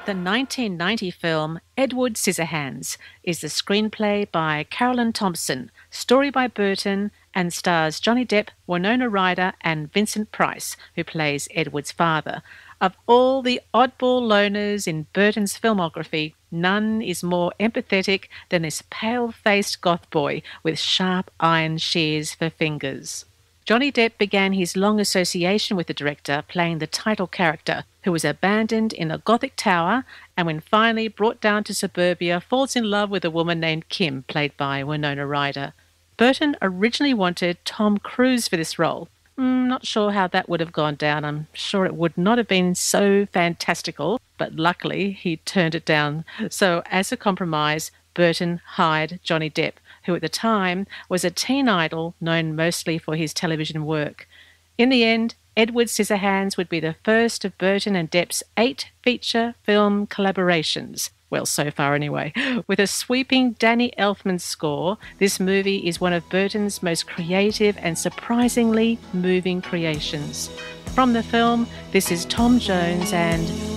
The 1990 film Edward Scissorhands is the screenplay by Carolyn Thompson, story by Burton, and stars Johnny Depp, Winona Ryder, and Vincent Price, who plays Edward's father. Of all the oddball loners in Burton's filmography, none is more empathetic than this pale-faced goth boy with sharp iron shears for fingers. Johnny Depp began his long association with the director playing the title character, who was abandoned in a Gothic tower and when finally brought down to suburbia falls in love with a woman named Kim, played by Winona Ryder. Burton originally wanted Tom Cruise for this role. Not sure how that would have gone down. I'm sure it would not have been so fantastical, but luckily he turned it down. So as a compromise, Burton hired Johnny Depp, who at the time was a teen idol known mostly for his television work. In the end, Edward Scissorhands would be the first of Burton and Depp's 8 feature film collaborations. Well, so far anyway. With a sweeping Danny Elfman score, this movie is one of Burton's most creative and surprisingly moving creations. From the film, this is Tom Jones and